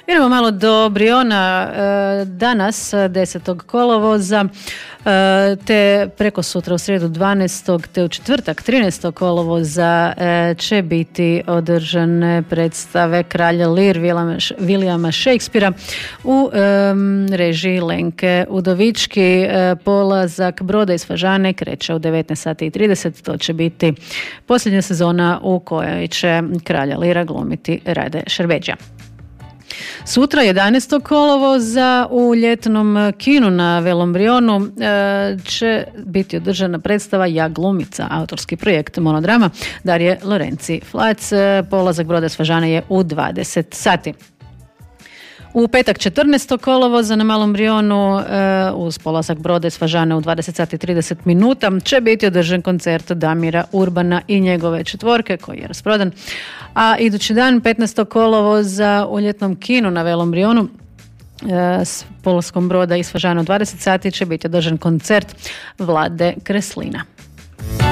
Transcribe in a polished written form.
Idemo malo do Briona. Danas 10. kolovoza te preko sutra u srijedu 12. te u četvrtak 13. kolovoza će biti održane predstave Kralja Lear Williama Shakespearea u režiji Lenke Udovički. Polazak broda iz Fažane kreće u 19:30. To će biti posljednja sezona u kojoj će Kralja Leara glumiti Rade Šerbedžija. Sutra 11. kolovoza u ljetnom kinu na Velom Brionu će biti održana predstava Ja glumica, autorski projekt monodrama Darije Lorenci Flac. Polazak broda s Fažane je u 20 sati. U petak 14. kolovoza na Malom Brionu uz polazak broda iz Fažane u 20:30 će biti održan koncert Damira Urbana i njegove četvorke koji je rasprodan. A idući dan 15. kolovoza u ljetnom kinu na Velom Brionu s polaskom broda iz Fažane u 20 sati će biti održan koncert Vlade Kreslina.